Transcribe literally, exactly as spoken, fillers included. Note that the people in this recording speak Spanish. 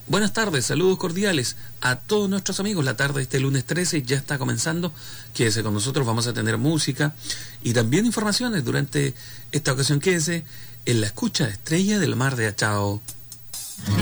Buenas tardes, saludos cordiales a todos nuestros amigos. La tarde de este lunes trece ya está comenzando. Quédese con nosotros, vamos a tener música y también informaciones durante esta ocasión. Quédese en la escucha Estrella del Mar de Achao.